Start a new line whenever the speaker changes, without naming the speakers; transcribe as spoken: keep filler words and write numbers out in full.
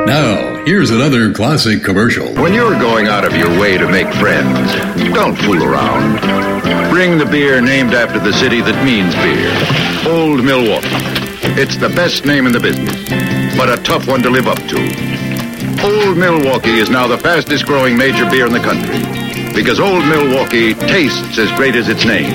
Now, here's another classic commercial.
When you're going out of your way to make friends, don't fool around. Bring the beer named after the city that means beer. Old Milwaukee. It's the best name in the business, but a tough one to live up to. Old Milwaukee is now the fastest growing major beer in the country, because Old Milwaukee tastes as great as its name.